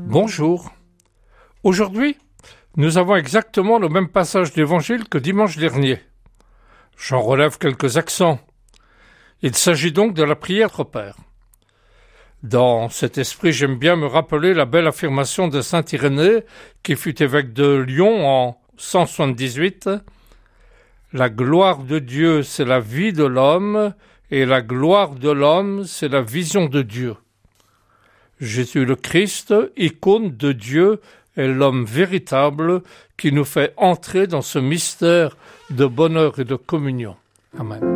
Bonjour. Aujourd'hui, nous avons exactement le même passage d'évangile que dimanche dernier. J'en relève quelques accents. Il s'agit donc de la prière au Père. Dans cet esprit, j'aime bien me rappeler la belle affirmation de saint Irénée, qui fut évêque de Lyon en 178. La gloire de Dieu, c'est la vie de l'homme, et la gloire de l'homme, c'est la vision de Dieu. Jésus le Christ, icône de Dieu, est l'homme véritable qui nous fait entrer dans ce mystère de bonheur et de communion. Amen.